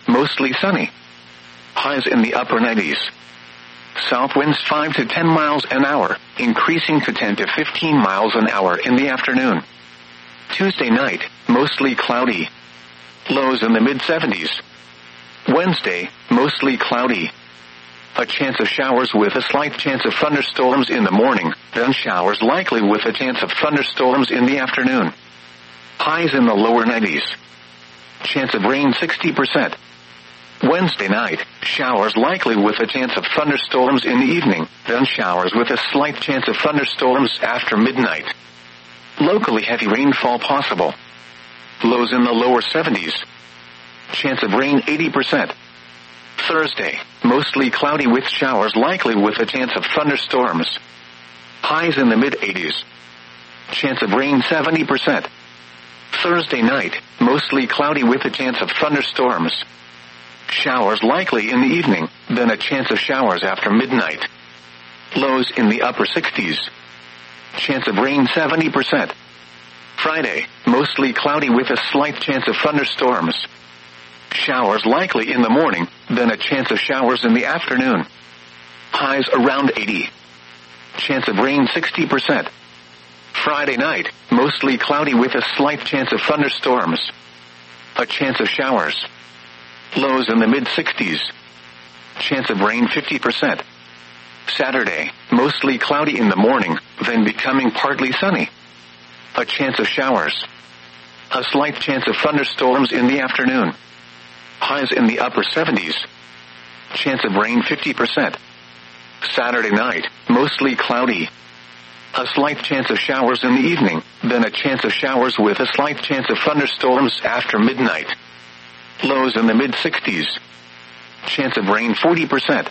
mostly sunny. Highs in the upper 90s. South winds 5 to 10 miles an hour, increasing to 10 to 15 miles an hour in the afternoon. Tuesday night, mostly cloudy. Lows in the mid-70s. Wednesday, mostly cloudy. A chance of showers with a slight chance of thunderstorms in the morning, then showers likely with a chance of thunderstorms in the afternoon. Highs in the lower 90s. Chance of rain 60%. Wednesday night, showers likely with a chance of thunderstorms in the evening, then showers with a slight chance of thunderstorms after midnight. Locally heavy rainfall possible. Lows in the lower 70s. Chance of rain 80%. Thursday, mostly cloudy with showers likely with a chance of thunderstorms. Highs in the mid-80s. Chance of rain 70%. Thursday night, mostly cloudy with a chance of thunderstorms. Showers likely in the evening, then a chance of showers after midnight. Lows in the upper 60s. Chance of rain 70%. Friday, mostly cloudy with a slight chance of thunderstorms. Showers likely in the morning, then a chance of showers in the afternoon. Highs around 80. Chance of rain 60%. Friday night, mostly cloudy with a slight chance of thunderstorms. A chance of showers. Lows in the mid-60s. Chance of rain 50%. Saturday, mostly cloudy in the morning, then becoming partly sunny. A chance of showers. A slight chance of thunderstorms in the afternoon. Highs in the upper 70s. Chance of rain 50%. Saturday night, mostly cloudy. A slight chance of showers in the evening, then a chance of showers with a slight chance of thunderstorms after midnight. Lows in the mid-60s. Chance of rain 40%.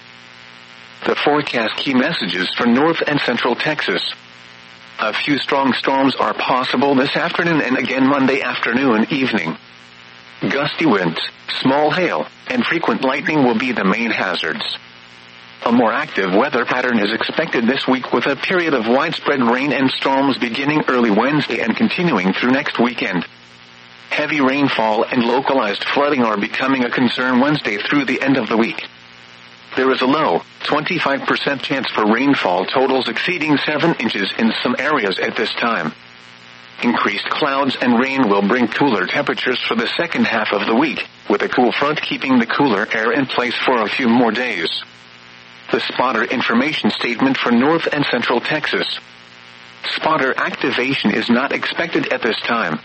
The forecast key messages for North and Central Texas. A few strong storms are possible this afternoon and again Monday afternoon, evening. Gusty winds, small hail, and frequent lightning will be the main hazards. A more active weather pattern is expected this week with a period of widespread rain and storms beginning early Wednesday and continuing through next weekend. Heavy rainfall and localized flooding are becoming a concern Wednesday through the end of the week. There is a low, 25% chance for rainfall totals exceeding 7 inches in some areas at this time. Increased clouds and rain will bring cooler temperatures for the second half of the week, with a cool front keeping the cooler air in place for a few more days. The spotter information statement for North and Central Texas. Spotter activation is not expected at this time.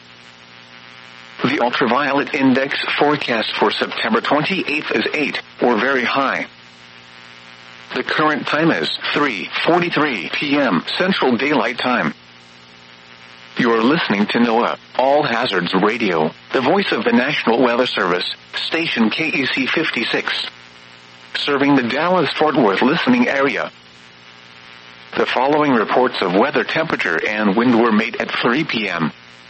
The ultraviolet index forecast for September 28th is 8, or very high. The current time is 3:43 p.m. Central Daylight Time. You're listening to NOAA, All Hazards Radio, the voice of the National Weather Service, station KEC 56. Serving the Dallas-Fort Worth listening area. The following reports of weather temperature and wind were made at 3 p.m.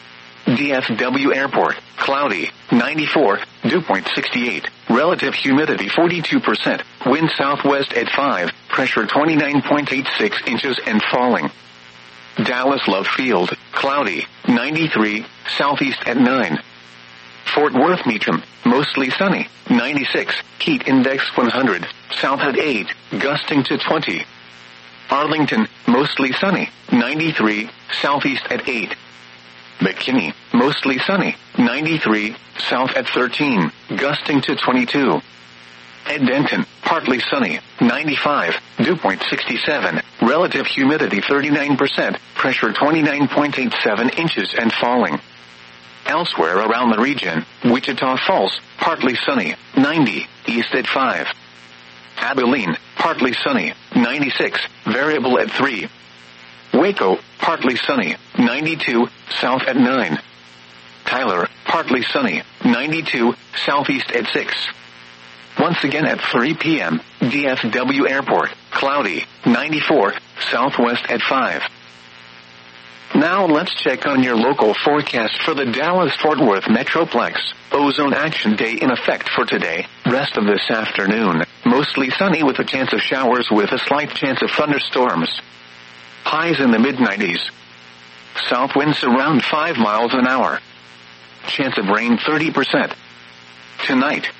DFW Airport, cloudy, 94, dew point 68, relative humidity 42%, wind southwest at 5, pressure 29.86 inches and falling. Dallas Love Field, cloudy, 93, southeast at 9. Fort Worth Meacham, mostly sunny, 96, heat index 100, south at 8, gusting to 20. Arlington, mostly sunny, 93, southeast at 8. McKinney, mostly sunny, 93, south at 13, gusting to 22. At Denton, partly sunny, 95, dew point 67, relative humidity 39%, pressure 29.87 inches and falling. Elsewhere around the region, Wichita Falls, partly sunny, 90, east at 5. Abilene, partly sunny, 96, variable at 3. Waco, partly sunny, 92, south at 9. Tyler, partly sunny, 92, southeast at 6. Once again at 3 p.m., DFW Airport, cloudy, 94, southwest at 5. Now let's check on your local forecast for the Dallas-Fort Worth Metroplex. Ozone Action Day in effect for today, rest of this afternoon, mostly sunny with a chance of showers with a slight chance of thunderstorms. Highs in the mid-90s. South winds around 5 miles an hour. Chance of rain 30%. Tonight,